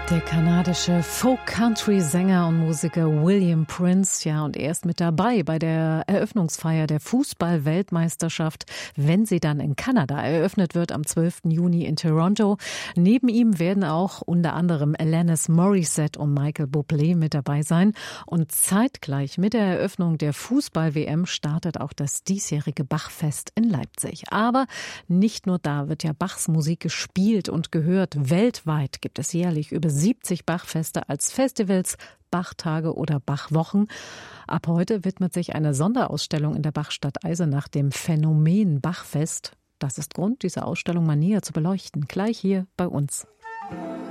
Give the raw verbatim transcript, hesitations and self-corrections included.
Der kanadische Folk-Country-Sänger und Musiker William Prince, ja, und er ist mit dabei bei der Eröffnungsfeier der Fußball-Weltmeisterschaft, wenn sie dann in Kanada eröffnet wird am zwölften Juni in Toronto. Neben ihm werden auch unter anderem Alanis Morissette und Michael Bublé mit dabei sein. Und zeitgleich mit der Eröffnung der Fußball-W M startet auch das diesjährige Bachfest in Leipzig. Aber nicht nur da wird ja Bachs Musik gespielt und gehört. Weltweit gibt es jährlich über siebzig Bachfeste als Festivals, Bachtage oder Bachwochen. Ab heute widmet sich eine Sonderausstellung in der Bachstadt Eisenach dem Phänomen Bachfest. Das ist Grund, diese Ausstellung mal näher zu beleuchten. Gleich hier bei uns.